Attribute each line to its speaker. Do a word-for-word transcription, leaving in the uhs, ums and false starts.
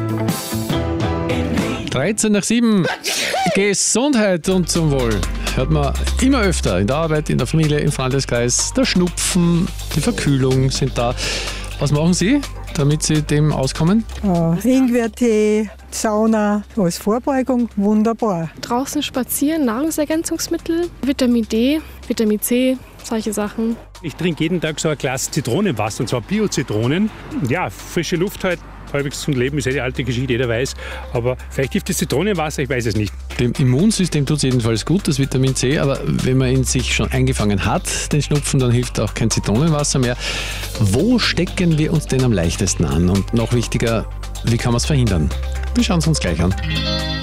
Speaker 1: dreizehn nach sieben. Gesundheit und zum Wohl. Hört man immer öfter in der Arbeit, in der Familie, im Freundeskreis. Der Schnupfen, die Verkühlung sind da. Was machen Sie, damit Sie dem auskommen?
Speaker 2: Äh, Ingwertee, Sauna, als Vorbeugung wunderbar.
Speaker 3: Draußen spazieren, Nahrungsergänzungsmittel, Vitamin D, Vitamin C, solche Sachen.
Speaker 4: Ich trinke jeden Tag so ein Glas Zitronenwasser, und zwar Bio-Zitronen. Ja, frische Luft halt, halbwegs zum Leben, ist ja die alte Geschichte, jeder weiß. Aber vielleicht hilft das Zitronenwasser, ich weiß es nicht.
Speaker 1: Dem Immunsystem tut es jedenfalls gut, das Vitamin C, aber wenn man ihn sich schon eingefangen hat, den Schnupfen, dann hilft auch kein Zitronenwasser mehr. Wo stecken wir uns denn am leichtesten an? Und noch wichtiger, wie kann man es verhindern? Wir schauen es uns gleich an.